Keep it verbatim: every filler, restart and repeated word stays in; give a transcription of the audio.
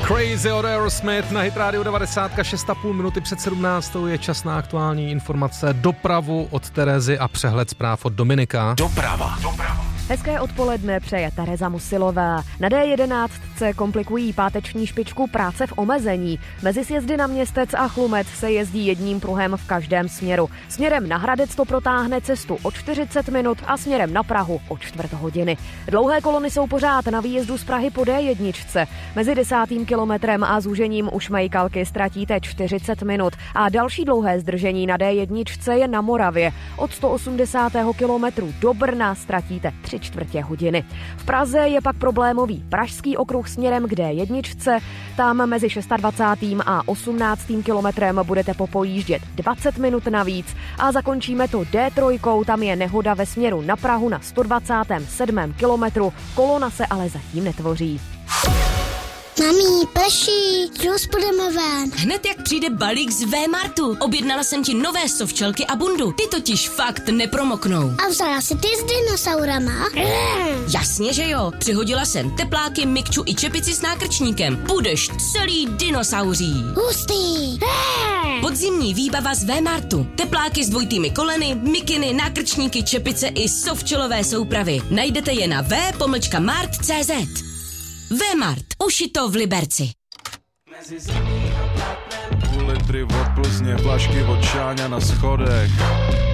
Crazy od Aerosmith na Hit Radio devadesát šest a půl minuty před sedmnáctou je čas na aktuální informace, dopravu od Terezy a přehled zpráv od Dominika. Doprava. Doprava. Hezké odpoledne přeje Tereza Musilová. Na D jedenáct komplikují páteční špičku práce v omezení. Mezi sjezdy na Městec a Chlumec se jezdí jedním pruhem v každém směru. Směrem na Hradec to protáhne cestu o čtyřicet minut a směrem na Prahu o čtvrt hodiny. Dlouhé kolony jsou pořád na výjezdu z Prahy po D jedna. Mezi desátým kilometrem a zúžením u Šmejkalky ztratíte čtyřicet minut a další dlouhé zdržení na D jedna je na Moravě. Od sto osmdesátého kilometru do Brna ztratíte tři čtvrtě hodiny. V Praze je pak problémový Pražský okruh směrem k D jedna. Tam mezi dvacátým šestým a osmnáctým kilometrem budete popojíždět dvacet minut navíc a zakončíme to D tři, tam je nehoda ve směru na Prahu na sto dvacátém sedmém kilometru, kolona se ale zatím netvoří. Mami, prší, jdu půjdeme ven. Hned jak přijde balík z V-Martu. Objednala jsem ti nové sovčelky a bundu. Ty totiž fakt nepromoknou. A vzala si ty s dinosaurama? Jasně, že jo. Přihodila jsem tepláky, mikču i čepici s nákrčníkem. Budeš celý dinosauří. Hustý. Podzimní výbava z V-Martu. Tepláky s dvojitými koleny, mikiny, nákrčníky, čepice i sovčelové soupravy. Najdete je na v pomlčka mart tečka cé zet. V-Mart. Ušito v Liberci. Mezi zemí a plátem. Půl litry od Plzně, flašky od Šáňa na schodech.